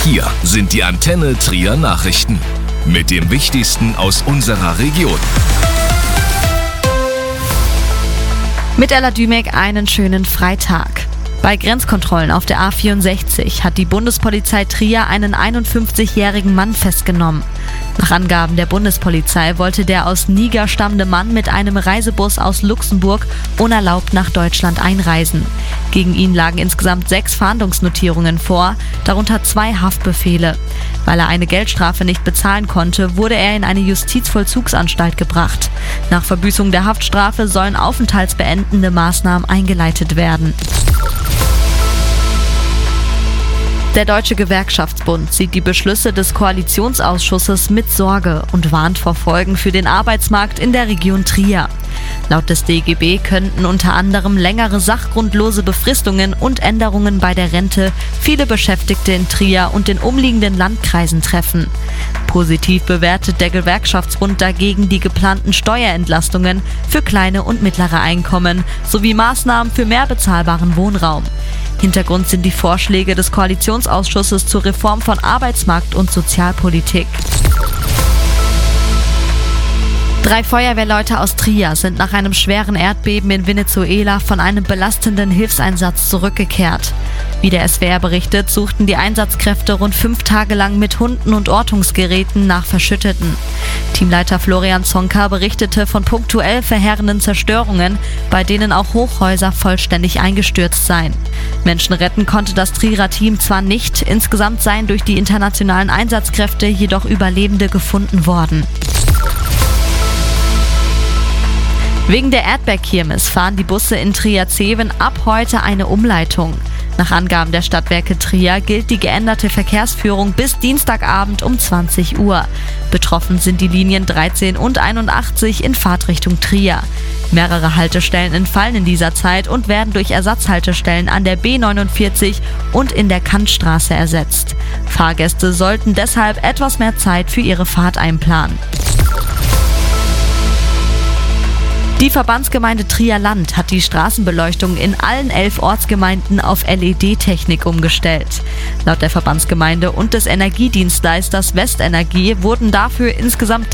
Hier sind die Antenne Trier Nachrichten mit dem Wichtigsten aus unserer Region. Mit Ella Dümek einen schönen Freitag. Bei Grenzkontrollen auf der A64 hat die Bundespolizei Trier einen 51-jährigen Mann festgenommen. Nach Angaben der Bundespolizei wollte der aus Niger stammende Mann mit einem Reisebus aus Luxemburg unerlaubt nach Deutschland einreisen. Gegen ihn lagen insgesamt 6 Fahndungsnotierungen vor, darunter 2 Haftbefehle. Weil er eine Geldstrafe nicht bezahlen konnte, wurde er in eine Justizvollzugsanstalt gebracht. Nach Verbüßung der Haftstrafe sollen aufenthaltsbeendende Maßnahmen eingeleitet werden. Der Deutsche Gewerkschaftsbund sieht die Beschlüsse des Koalitionsausschusses mit Sorge und warnt vor Folgen für den Arbeitsmarkt in der Region Trier. Laut des DGB könnten unter anderem längere sachgrundlose Befristungen und Änderungen bei der Rente viele Beschäftigte in Trier und den umliegenden Landkreisen treffen. Positiv bewertet der Gewerkschaftsbund dagegen die geplanten Steuerentlastungen für kleine und mittlere Einkommen sowie Maßnahmen für mehr bezahlbaren Wohnraum. Hintergrund sind die Vorschläge des Koalitionsausschusses zur Reform von Arbeitsmarkt und Sozialpolitik. 3 Feuerwehrleute aus Trier sind nach einem schweren Erdbeben in Venezuela von einem belastenden Hilfseinsatz zurückgekehrt. Wie der SWR berichtet, suchten die Einsatzkräfte rund 5 Tage lang mit Hunden und Ortungsgeräten nach Verschütteten. Teamleiter Florian Zonka berichtete von punktuell verheerenden Zerstörungen, bei denen auch Hochhäuser vollständig eingestürzt seien. Menschen retten konnte das Trierer Team zwar nicht, insgesamt seien durch die internationalen Einsatzkräfte jedoch Überlebende gefunden worden. Wegen der Erdbeerkirmes fahren die Busse in Trier-Zeven ab heute eine Umleitung. Nach Angaben der Stadtwerke Trier gilt die geänderte Verkehrsführung bis Dienstagabend um 20 Uhr. Betroffen sind die Linien 13 und 81 in Fahrtrichtung Trier. Mehrere Haltestellen entfallen in dieser Zeit und werden durch Ersatzhaltestellen an der B49 und in der Kantstraße ersetzt. Fahrgäste sollten deshalb etwas mehr Zeit für ihre Fahrt einplanen. Die Verbandsgemeinde Trier-Land hat die Straßenbeleuchtung in allen 11 Ortsgemeinden auf LED-Technik umgestellt. Laut der Verbandsgemeinde und des Energiedienstleisters Westenergie wurden dafür insgesamt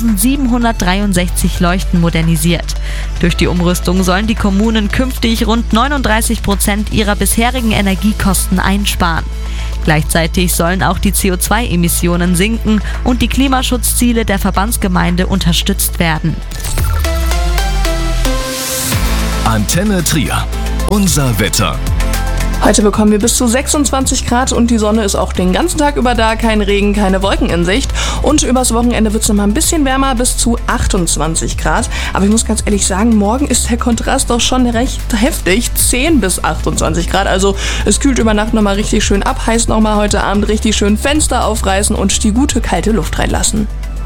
3.763 Leuchten modernisiert. Durch die Umrüstung sollen die Kommunen künftig rund 39% ihrer bisherigen Energiekosten einsparen. Gleichzeitig sollen auch die CO2-Emissionen sinken und die Klimaschutzziele der Verbandsgemeinde unterstützt werden. Antenne Trier. Unser Wetter. Heute bekommen wir bis zu 26 Grad und die Sonne ist auch den ganzen Tag über da. Kein Regen, keine Wolken in Sicht. Und übers Wochenende wird es nochmal ein bisschen wärmer, bis zu 28 Grad. Aber ich muss ganz ehrlich sagen, morgen ist der Kontrast doch schon recht heftig. 10 bis 28 Grad. Also es kühlt über Nacht nochmal richtig schön ab. Heißt nochmal heute Abend richtig schön Fenster aufreißen und die gute kalte Luft reinlassen.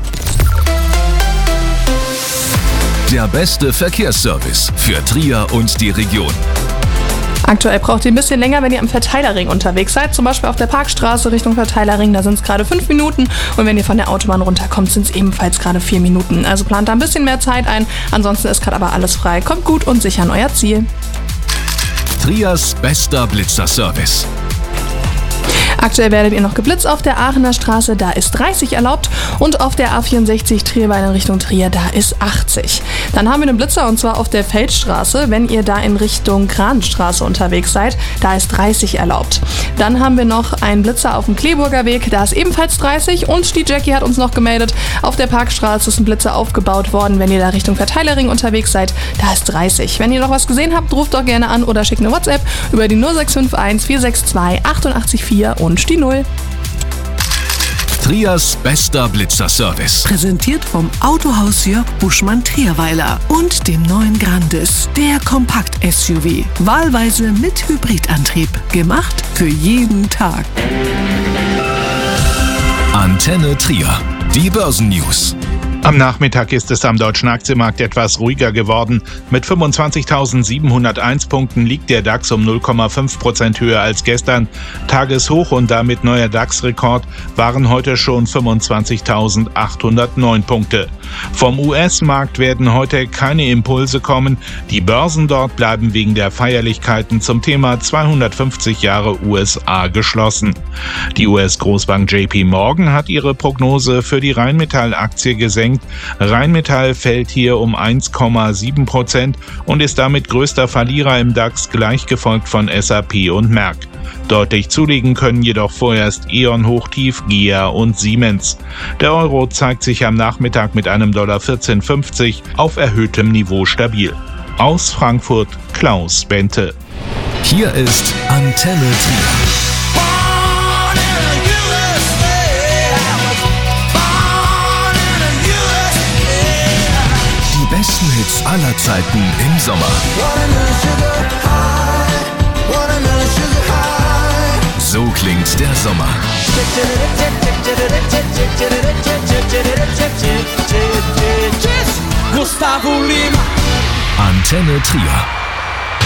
Der beste Verkehrsservice für Trier und die Region. Aktuell braucht ihr ein bisschen länger, wenn ihr am Verteilerring unterwegs seid. Zum Beispiel auf der Parkstraße Richtung Verteilerring, da sind es gerade 5 Minuten. Und wenn ihr von der Autobahn runterkommt, sind es ebenfalls gerade 4 Minuten. Also plant da ein bisschen mehr Zeit ein. Ansonsten ist gerade aber alles frei. Kommt gut und sicher an euer Ziel. Triers bester Blitzerservice. Aktuell werdet ihr noch geblitzt auf der Aachener Straße, da ist 30 erlaubt und auf der A64 Trierweil in Richtung Trier, da ist 80. Dann haben wir einen Blitzer und zwar auf der Feldstraße, wenn ihr da in Richtung Kranenstraße unterwegs seid, da ist 30 erlaubt. Dann haben wir noch einen Blitzer auf dem Kleeburger Weg, da ist ebenfalls 30 und die Jackie hat uns noch gemeldet, auf der Parkstraße ist ein Blitzer aufgebaut worden, wenn ihr da Richtung Verteilerring unterwegs seid, da ist 30. Wenn ihr noch was gesehen habt, ruft doch gerne an oder schickt eine WhatsApp über die 0651 462 884 und die 0. Triers bester Blitzerservice. Präsentiert vom Autohaus Jörg Buschmann-Trierweiler und dem neuen Grandis, der Kompakt-SUV. Wahlweise mit Hybridantrieb. Gemacht für jeden Tag. Antenne Trier. Die Börsennews. Am Nachmittag ist es am deutschen Aktienmarkt etwas ruhiger geworden. Mit 25.701 Punkten liegt der DAX um 0,5% höher als gestern. Tageshoch und damit neuer DAX-Rekord waren heute schon 25.809 Punkte. Vom US-Markt werden heute keine Impulse kommen. Die Börsen dort bleiben wegen der Feierlichkeiten zum Thema 250 Jahre USA geschlossen. Die US-Großbank JP Morgan hat ihre Prognose für die Rheinmetall-Aktie gesenkt. Rheinmetall fällt hier um 1,7% und ist damit größter Verlierer im DAX, gleich gefolgt von SAP und Merck. Deutlich zulegen können jedoch vorerst E.ON Hochtief, GEA und Siemens. Der Euro zeigt sich am Nachmittag mit einem $14,50 auf erhöhtem Niveau stabil. Aus Frankfurt Klaus Bente. Hier ist Antenne Trier. Die besten Hits aller Zeiten im Sommer. So klingt der Sommer. Antenne Trier.